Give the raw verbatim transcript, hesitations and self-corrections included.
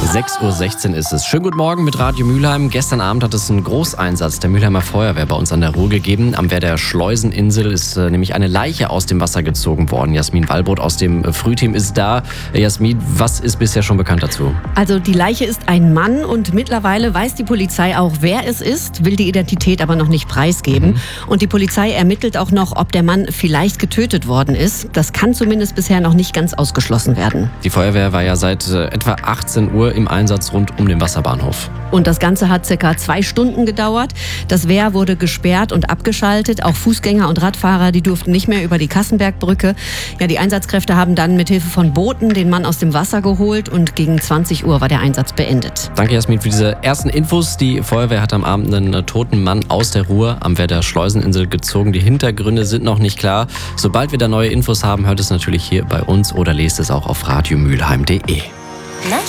sechs Uhr sechzehn ist es. Schönen guten Morgen mit Radio Mülheim. Gestern Abend hat es einen Großeinsatz der Mülheimer Feuerwehr bei uns an der Ruhr gegeben. Am Wehr der Schleuseninsel ist äh, nämlich eine Leiche aus dem Wasser gezogen worden. Jasmin Wallbrot aus dem äh, Frühteam ist da. Äh, Jasmin, was ist bisher schon bekannt dazu? Also die Leiche ist ein Mann und mittlerweile weiß die Polizei auch, wer es ist, will die Identität aber noch nicht preisgeben. Mhm. Und die Polizei ermittelt auch noch, ob der Mann vielleicht getötet worden ist. Das kann zumindest bisher noch nicht ganz ausgeschlossen werden. Die Feuerwehr war ja seit äh, etwa achtzehn Uhr im Einsatz rund um den Wasserbahnhof. Und das Ganze hat circa zwei Stunden gedauert. Das Wehr wurde gesperrt und abgeschaltet. Auch Fußgänger und Radfahrer, die durften nicht mehr über die Kassenbergbrücke. Ja, die Einsatzkräfte haben dann mit Hilfe von Booten den Mann aus dem Wasser geholt und gegen zwanzig Uhr war der Einsatz beendet. Danke, Jasmin, für diese ersten Infos. Die Feuerwehr hat am Abend einen toten Mann aus der Ruhr am Wehr der Schleuseninsel gezogen. Die Hintergründe sind noch nicht klar. Sobald wir da neue Infos haben, hört es natürlich hier bei uns oder lest es auch auf radio mülheim punkt de.